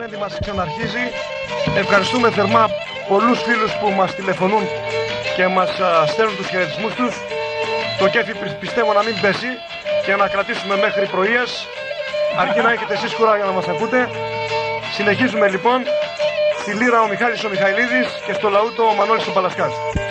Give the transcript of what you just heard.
Ανέμη μας ξαναρχίζει. Ευχαριστούμε θερμά πολλούς φίλους που μας τηλεφωνούν και μας στέλνουν τους χαιρετισμούς τους. Το κέφι πιστεύω να μην πέσει και να κρατήσουμε μέχρι πρωίας, αρκεί να έχετε εσείς κουράγιο να μας ακούτε. Συνεχίζουμε λοιπόν στη λύρα ο Μιχάλης ο Μιχαηλίδης και στο λαούτο ο Μανώλης ο Παλασκάς.